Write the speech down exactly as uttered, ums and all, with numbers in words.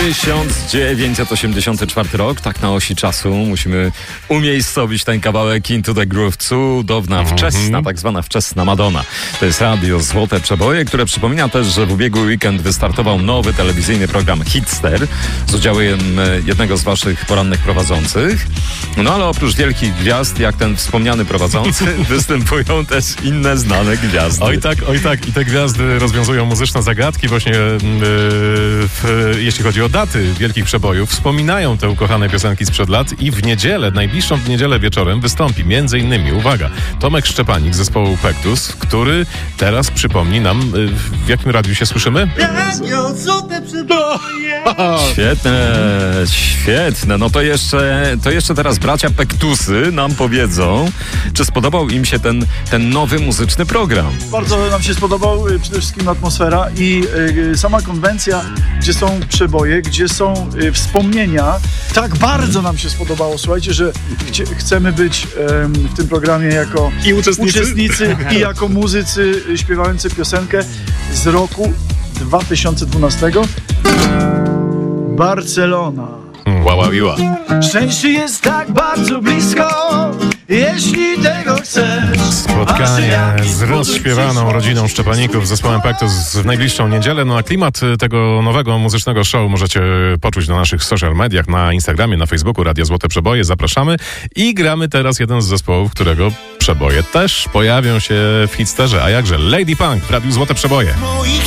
tysiąc dziewięćset osiemdziesiąty czwarty rok, tak na osi czasu musimy umiejscowić ten kawałek Into the Groove. Cudowna, wczesna, tak zwana wczesna Madonna. To jest radio Złote Przeboje, które przypomina też, że w ubiegły weekend wystartował nowy telewizyjny program Hitster z udziałem jednego z waszych porannych prowadzących. No ale oprócz wielkich gwiazd, jak ten wspomniany prowadzący, występują też inne znane gwiazdy. Oj tak, oj tak. I te gwiazdy rozwiązują muzyczne zagadki właśnie yy, w, jeśli chodzi o daty wielkich przebojów. Wspominają te ukochane piosenki sprzed lat i w niedzielę, najbliższą niedzielę wieczorem wystąpi między innymi, uwaga, Tomek Szczepanik z zespołu Pektus, który teraz przypomni nam, yy, w jakim radiu się słyszymy? Radio Złote Przeboje. Świetne, świetne. No to jeszcze, to jeszcze teraz bracia Pektusy nam powiedzą, czy spodobał im się ten, ten nowy muzyczny program. Bardzo nam się spodobał y, przede wszystkim atmosfera i y, sama konwencja, gdzie są przeboje, gdzie są y, wspomnienia. Tak bardzo nam się spodobało, słuchajcie, że chcie, chcemy być y, w tym programie jako I uczestnicy. uczestnicy i jako muzycy y, śpiewający piosenkę z roku dwa tysiące dwunastego. Barcelona. Ła, ła, ła. Szczęście jest tak bardzo blisko, jeśli tego chcesz. Spotkanie z rozśpiewaną rodziną Szczepaników z zespołem Pektus w najbliższą niedzielę. No a klimat tego nowego muzycznego show możecie poczuć na naszych social mediach, na Instagramie, na Facebooku Radio Złote Przeboje. Zapraszamy i gramy teraz jeden z zespołów, którego przeboje też pojawią się w Hitsterze. A jakże Lady Punk w Radiu Złote Przeboje.